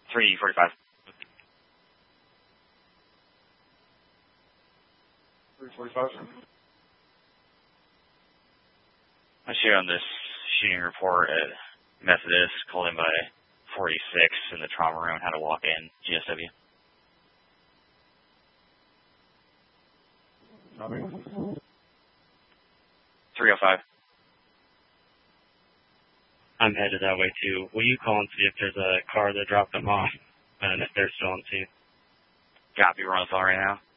345. 345. I share on this shooting report at Methodist, called in by 46 in the trauma room, had to walk in, GSW. Copy. 305. I'm headed that way too. Will you call and see if there's a car that dropped them off and if they're still on scene? Copy, we're on the phone right now.